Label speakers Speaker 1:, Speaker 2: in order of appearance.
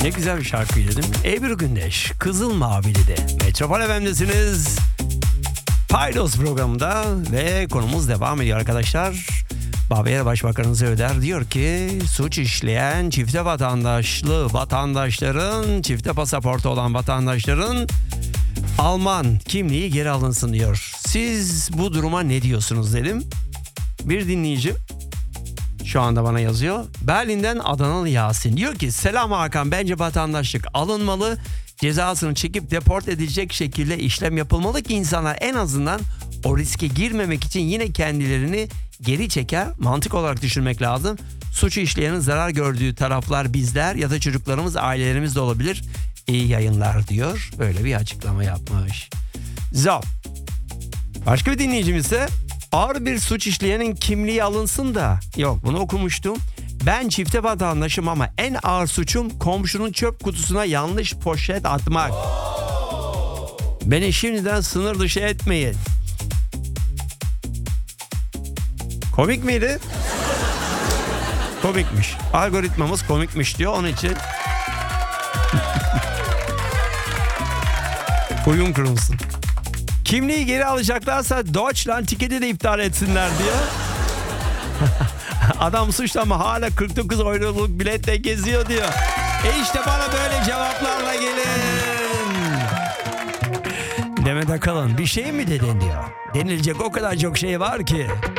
Speaker 1: Ne güzel bir şarkıydı değil mi? Ebru Gündeş, Kızıl Mavili de. Metropol FM'desiniz. Paydos programında ve konumuz devam ediyor arkadaşlar. Bavyera Başbakanı Öder diyor ki suç işleyen çifte vatandaşlı vatandaşların, çifte pasaportu olan vatandaşların Alman kimliği geri alınsın diyor. Siz bu duruma ne diyorsunuz dedim. Bir dinleyici şu anda bana yazıyor. Berlin'den Adanalı Yasin diyor ki selam Hakan, bence vatandaşlık alınmalı. Cezasını çekip deport edilecek şekilde işlem yapılmalı ki insanlar en azından o riske girmemek için yine kendilerini geri çeker. Mantık olarak düşünmek lazım. Suçu işleyenin zarar gördüğü taraflar bizler ya da çocuklarımız, ailelerimiz de olabilir. İyi yayınlar diyor. Böyle bir açıklama yapmış. Zor. Başka bir dinleyicimiz ise ağır bir suç işleyenin kimliği alınsın da. Yok, bunu okumuştum. Ben çifte vatandaşım ama en ağır suçum komşunun çöp kutusuna yanlış poşet atmak. Beni şimdiden sınır dışı etmeyin. Komik miydi? Komikmiş. Algoritmamız komikmiş diyor, onun için. Uyum kurulsun. Kimliği geri alacaklarsa Deutschland tiketi de iptal etsinler diyor. Adam suçlu ama hala 49 euroluk biletle geziyor diyor. İşte bana böyle cevaplarla gelin. Demet Akalın bir şey mi dedin diyor. Denilecek o kadar çok şey var ki.